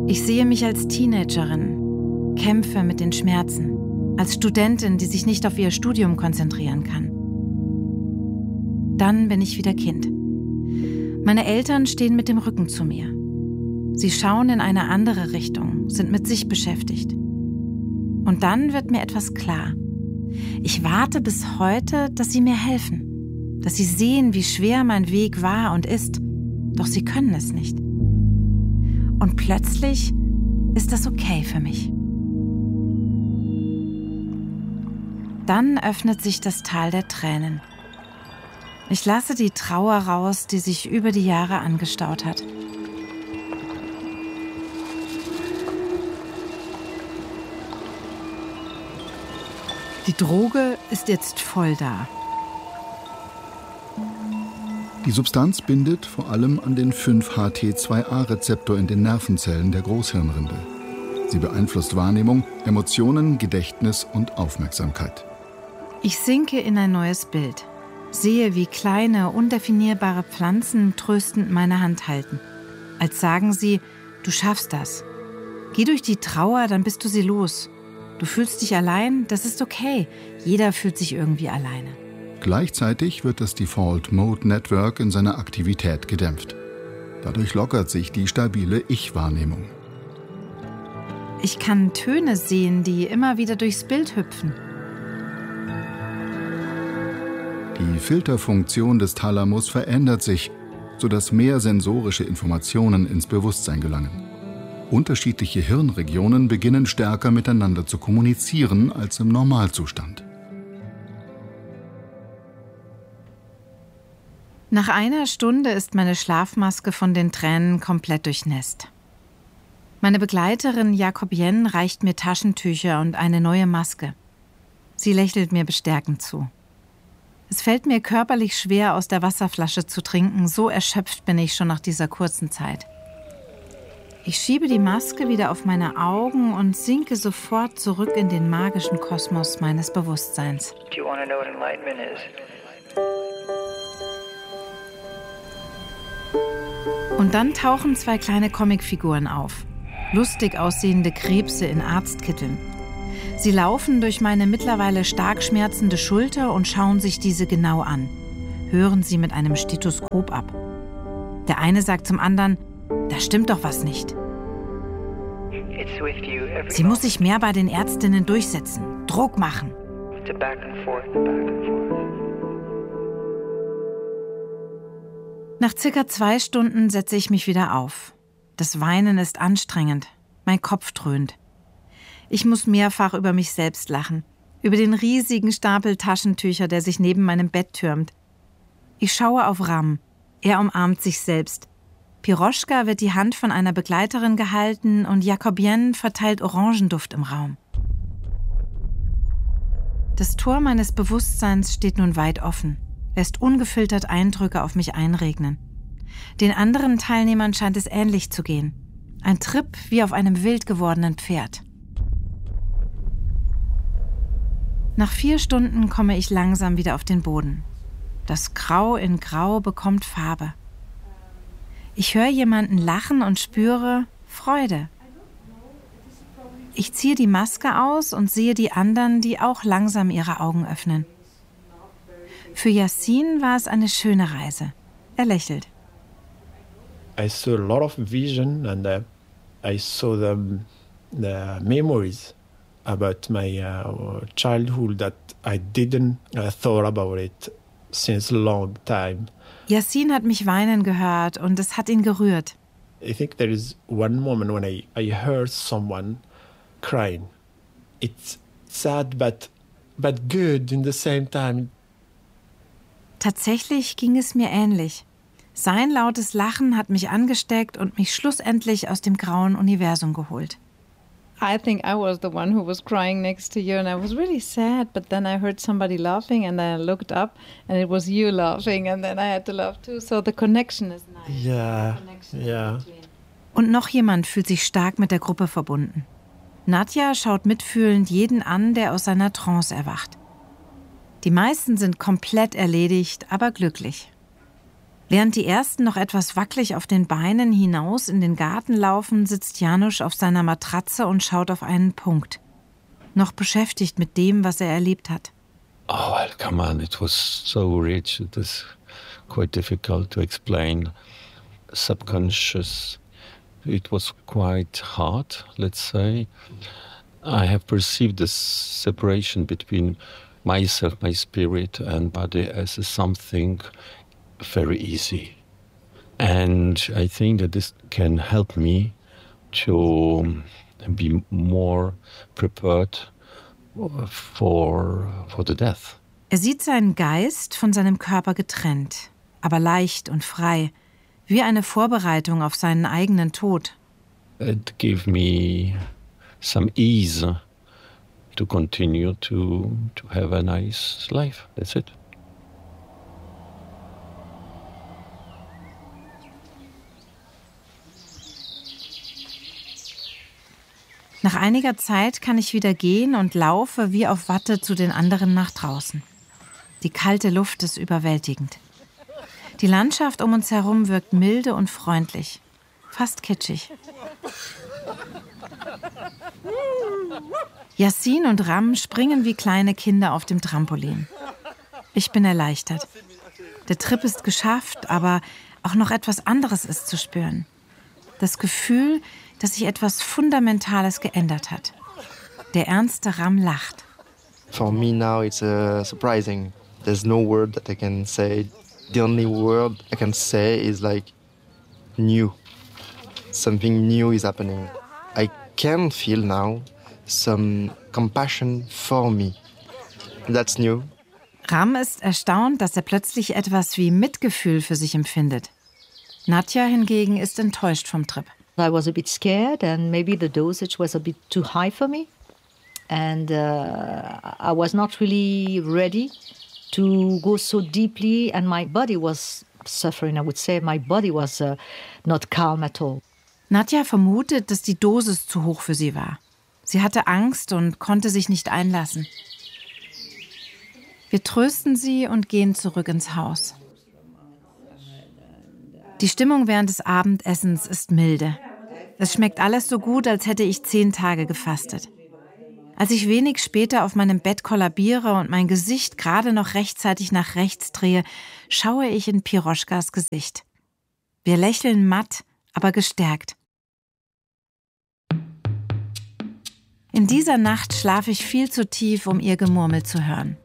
Ich sehe mich als Teenagerin, kämpfe mit den Schmerzen, als Studentin, die sich nicht auf ihr Studium konzentrieren kann. Dann bin ich wieder Kind. Meine Eltern stehen mit dem Rücken zu mir. Sie schauen in eine andere Richtung, sind mit sich beschäftigt. Und dann wird mir etwas klar. Ich warte bis heute, dass sie mir helfen, dass sie sehen, wie schwer mein Weg war und ist, doch sie können es nicht. Und plötzlich ist das okay für mich. Dann öffnet sich das Tal der Tränen. Ich lasse die Trauer raus, die sich über die Jahre angestaut hat. Die Droge ist jetzt voll da. Die Substanz bindet vor allem an den 5-HT2A-Rezeptor in den Nervenzellen der Großhirnrinde. Sie beeinflusst Wahrnehmung, Emotionen, Gedächtnis und Aufmerksamkeit. Ich sinke in ein neues Bild. Sehe, wie kleine, undefinierbare Pflanzen tröstend meine Hand halten. Als sagen sie, du schaffst das. Geh durch die Trauer, dann bist du sie los. Du fühlst dich allein, das ist okay. Jeder fühlt sich irgendwie alleine. Gleichzeitig wird das Default Mode Network in seiner Aktivität gedämpft. Dadurch lockert sich die stabile Ich-Wahrnehmung. Ich kann Töne sehen, die immer wieder durchs Bild hüpfen. Die Filterfunktion des Thalamus verändert sich, sodass mehr sensorische Informationen ins Bewusstsein gelangen. Unterschiedliche Hirnregionen beginnen stärker miteinander zu kommunizieren als im Normalzustand. Nach einer Stunde ist meine Schlafmaske von den Tränen komplett durchnässt. Meine Begleiterin Jacobienne reicht mir Taschentücher und eine neue Maske. Sie lächelt mir bestärkend zu. Es fällt mir körperlich schwer, aus der Wasserflasche zu trinken, so erschöpft bin ich schon nach dieser kurzen Zeit. Ich schiebe die Maske wieder auf meine Augen und sinke sofort zurück in den magischen Kosmos meines Bewusstseins. Do you want to know what enlightenment is? Und dann tauchen 2 kleine Comicfiguren auf. Lustig aussehende Krebse in Arztkitteln. Sie laufen durch meine mittlerweile stark schmerzende Schulter und schauen sich diese genau an. Hören sie mit einem Stethoskop ab. Der eine sagt zum anderen, da stimmt doch was nicht. Sie muss sich mehr bei den Ärztinnen durchsetzen, Druck machen. Nach circa 2 Stunden setze ich mich wieder auf. Das Weinen ist anstrengend, mein Kopf dröhnt. Ich muss mehrfach über mich selbst lachen, über den riesigen Stapel Taschentücher, der sich neben meinem Bett türmt. Ich schaue auf Ram, er umarmt sich selbst. Piroschka wird die Hand von einer Begleiterin gehalten und Jacobienne verteilt Orangenduft im Raum. Das Tor meines Bewusstseins steht nun weit offen, lässt ungefiltert Eindrücke auf mich einregnen. Den anderen Teilnehmern scheint es ähnlich zu gehen. Ein Trip wie auf einem wild gewordenen Pferd. Nach 4 Stunden komme ich langsam wieder auf den Boden. Das Grau in Grau bekommt Farbe. Ich höre jemanden lachen und spüre Freude. Ich ziehe die Maske aus und sehe die anderen, die auch langsam ihre Augen öffnen. Für Yassin war es eine schöne Reise. Er lächelt. I saw a lot of vision and I saw the memories about my childhood that I didn't thought about it since a long time. Yassin hat mich weinen gehört und es hat ihn gerührt. I think there is one moment when I heard someone crying. It's sad but good in the same time. Tatsächlich ging es mir ähnlich. Sein lautes Lachen hat mich angesteckt und mich schlussendlich aus dem grauen Universum geholt. I think I was the one who was crying next to you and I was really sad, but then I heard somebody laughing and then I looked up and it was you laughing and then I had to laugh too. So the connection is nice. Yeah. Und noch jemand fühlt sich stark mit der Gruppe verbunden. Nadja schaut mitfühlend jeden an, der aus seiner Trance erwacht. Die meisten sind komplett erledigt, aber glücklich. Während die ersten noch etwas wackelig auf den Beinen hinaus in den Garten laufen, sitzt Janusz auf seiner Matratze und schaut auf einen Punkt. Noch beschäftigt mit dem, was er erlebt hat. Oh, well, come on, it was so rich. It was quite difficult to explain. Subconscious, it was quite hard, let's say. I have perceived this separation between myself, my spirit and body as something very easy. And I think that this can help me to be more prepared for the death. Er sieht seinen Geist von seinem Körper getrennt, aber leicht und frei, wie eine Vorbereitung auf seinen eigenen Tod. It gave me some ease to continue to have a nice life. That's it. Nach einiger Zeit kann ich wieder gehen und laufe wie auf Watte zu den anderen nach draußen. Die kalte Luft ist überwältigend. Die Landschaft um uns herum wirkt milde und freundlich, fast kitschig. Yassin und Ram springen wie kleine Kinder auf dem Trampolin. Ich bin erleichtert. Der Trip ist geschafft, aber auch noch etwas anderes ist zu spüren. Das Gefühl, dass sich etwas Fundamentales geändert hat. Der ernste Ram lacht. For me now it's surprising. There's no word that I can say. The only word I can say is like new. Something new is happening. I can feel now some compassion for me. That's new. Ram ist erstaunt, dass er plötzlich etwas wie Mitgefühl für sich empfindet. Nadja hingegen ist enttäuscht vom Trip. I was a bit scared and maybe the dosage was a bit too high for me. And I was not really ready to go so deeply and my body was suffering, I would say. My body was not calm at all. Nadja vermutet, dass die Dosis zu hoch für sie war. Sie hatte Angst und konnte sich nicht einlassen. Wir trösten sie und gehen zurück ins Haus. Die Stimmung während des Abendessens ist milde. Es schmeckt alles so gut, als hätte ich 10 Tage gefastet. Als ich wenig später auf meinem Bett kollabiere und mein Gesicht gerade noch rechtzeitig nach rechts drehe, schaue ich in Piroschkas Gesicht. Wir lächeln matt, aber gestärkt. In dieser Nacht schlafe ich viel zu tief, um ihr Gemurmel zu hören.